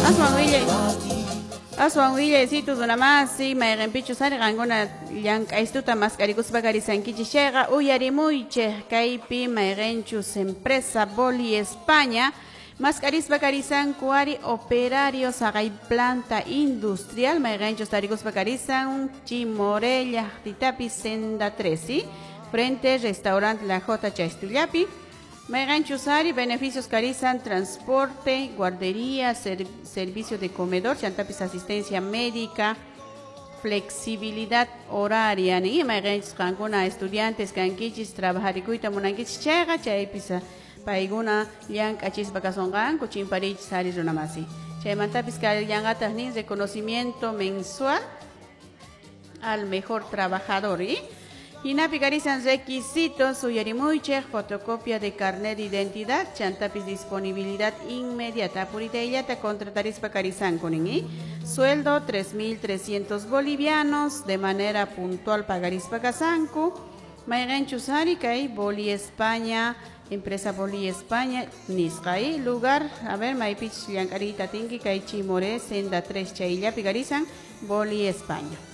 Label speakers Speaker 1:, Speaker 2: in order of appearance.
Speaker 1: Aswan Wille, situ una más, sí, me rempicho sale gangona yank aistuta más caricus bagari sankichi llega, uyari muiche, kaipi, me renchus empresa Boli España, más caris bagari san cuari operarios agay planta industrial, me renchus taricus bagari san chimorella, titapi senda 3, ¿sí? Frente restaurante La J Chastullapi. Megan Chusari, beneficios carizan, transporte, guardería, servicio de comedor, chantapis asistencia médica, flexibilidad horaria, ni Megan Chuscancuna, estudiantes, canquichis, trabajar y cuita, monanquichis, chega, chaipisa, paiguna, yank, achis, bacasongan, cuchimparich, sari, runamasi. Chaimantapis, yangatas, ni reconocimiento mensual al mejor trabajador, ¿y? Hinapi carizan requisitos, suyarimuiche, fotocopia de carnet de identidad, chantapis disponibilidad inmediata, puriteyata, contratarispa carizan coningi, sueldo 3.300 bolivianos, de manera puntual pagarispa casanco, Mayren Chusari, Kai, Boli España, empresa Boli España, Niscai, lugar, a ver, Maipich, Yancarita Tingi, Kai Chimore, Senda 3 Chailla, Pigarizan, Boli España.